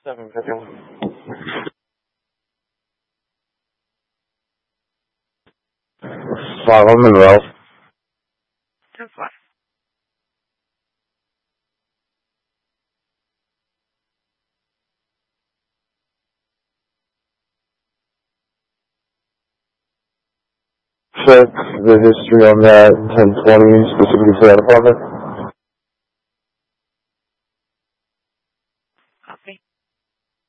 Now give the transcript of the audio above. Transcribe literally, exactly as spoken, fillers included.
seven fifty-one. Five on Monroe. That's fine. Check the history on that ten twenty, specifically for that apartment.